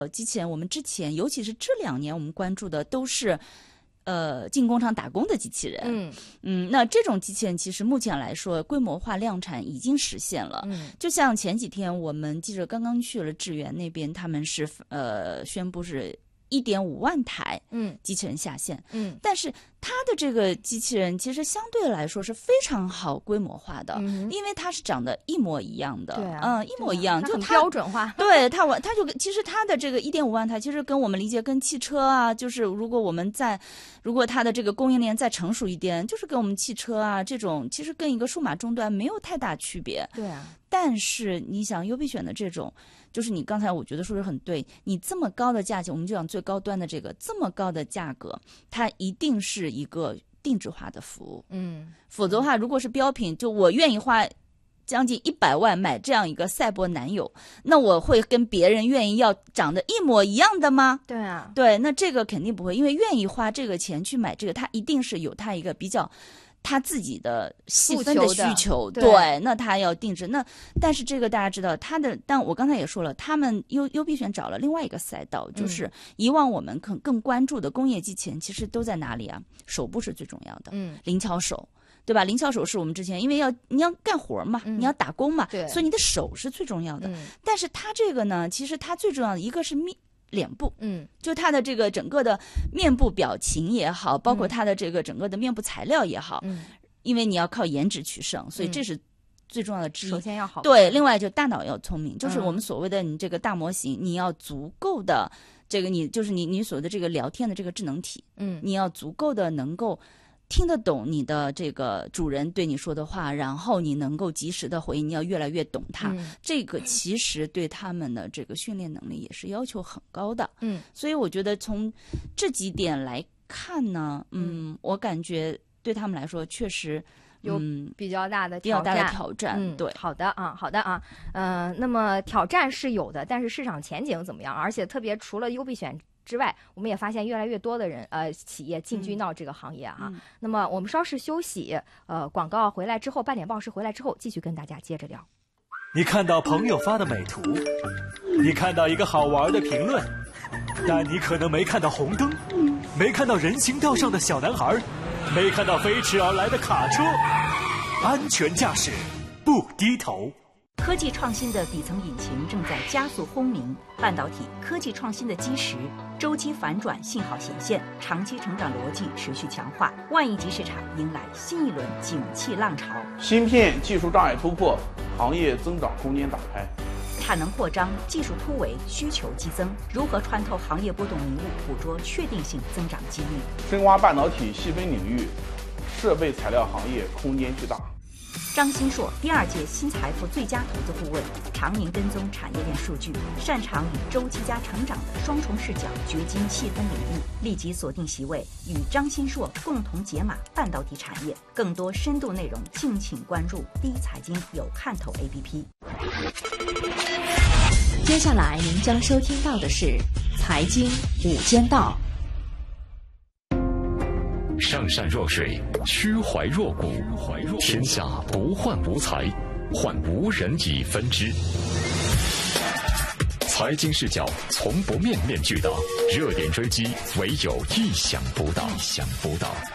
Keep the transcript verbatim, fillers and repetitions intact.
呃，机器人我们之前，尤其是这两年，我们关注的都是，呃，进工厂打工的机器人。 嗯嗯，那这种机器人其实目前来说，规模化量产已经实现了。 嗯， 就像前几天我们记者刚刚去了智源那边，他们是呃宣布是一点五万台嗯机器人下线。 嗯， 但是它的这个机器人其实相对来说是非常好规模化的， 嗯、 因为它是长得一模一样的。 对啊， 嗯，一模一样， 啊、 就很标准化。 对它，我它就其实它的这个一点五万台，其实跟我们理解跟汽车啊，就是如果我们在如果它的这个供应链再成熟一点，就是跟我们汽车啊这种，其实跟一个数码终端没有太大区别。 对啊， 但是你想优必选的这种，就是你刚才我觉得说的很对，你这么高的价钱，我们就讲最高端的这个这么高的价格，它一定是一个定制化的服务。 嗯， 否则的话，如果是标品，就我愿意花将近一百万买这样一个赛博男友，那我会跟别人愿意要长得一模一样的吗？ 对啊， 对，那这个肯定不会，因为愿意花这个钱去买这个，他一定是有他一个比较他自己的细分的需求。 对， 对，那他要定制。那但是这个大家知道，他的，但我刚才也说了，他们优优必选找了另外一个赛道，就是以往我们更更关注的工业机器人，其实都在哪里啊？手部是最重要的， 嗯， 灵巧手。对吧？灵巧手是我们之前因为要你要干活嘛， 嗯、 你要打工嘛， 对， 所以你的手是最重要的。 嗯、 但是它这个呢，其实它最重要的一个是面脸部， 嗯， 就它的这个整个的面部表情也好，包括它的这个整个的面部材料也好， 嗯， 因为你要靠颜值取胜，所以这是最重要的之一。 首先要好， 对，另外就大脑要聪明，就是我们所谓的你这个大模型，嗯、你要足够的这个你就是你你所谓的这个聊天的这个智能体， 嗯， 你要足够的能够听得懂你的这个主人对你说的话，然后你能够及时的回应，你要越来越懂它。 嗯、 这个其实对他们的这个训练能力也是要求很高的。 嗯， 所以我觉得从这几点来看呢，嗯，嗯我感觉对他们来说确实有比较大的挑战， 比较大的挑战。 嗯， 对， 好的啊，好的啊，嗯、呃，那么挑战是有的，但是市场前景怎么样？而且特别除了优必选之外，我们也发现越来越多的人呃企业进军到这个行业哈、啊嗯。 那么我们稍事休息，呃，广告回来之后，八点报时回来之后，继续跟大家接着聊。 你看到朋友发的美图，你看到一个好玩的评论，但你可能没看到红灯，没看到人行道上的小男孩，没看到飞驰而来的卡车。安全驾驶，不低头。 科技创新的底层引擎正在加速轰鸣，半导体科技创新的基石周期反转信号显现，长期成长逻辑持续强化，万亿级市场迎来新一轮景气浪潮。 芯片技术障碍突破，行业增长空间打开。 产能扩张，技术突围，需求激增，如何穿透行业波动迷雾，捕捉确定性增长机遇？ 深挖半导体细分领域，设备材料行业空间巨大。 张新硕，第二届新财富最佳投资顾问，常年跟踪产业链数据，擅长与周期加成长的双重视角掘金细分领域。立即锁定席位，与张新硕共同解码半导体产业。更多深度内容，敬请关注第一财经有看头 A P P。 接下来您将收听到的是财经午间道。 上善若水，虚怀若谷，天下不患无才，患无人以分之。财经视角从不面面俱到，热点追击唯有意想不到，意想不到。